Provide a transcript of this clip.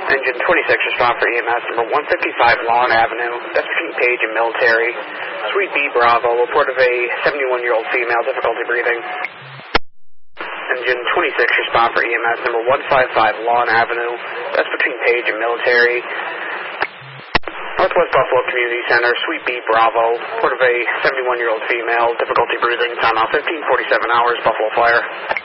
Engine 26, respond for EMS number 155 Lawn Avenue. That's between Page and Military. Suite B Bravo, report of a 71-year-old female, difficulty breathing. Engine 26, respond for EMS number 155 Lawn Avenue. That's between Page and Military. Northwest Buffalo Community Center, Suite B Bravo, report of a 71-year-old female, difficulty breathing, timeout 15:47 hours, Buffalo Fire.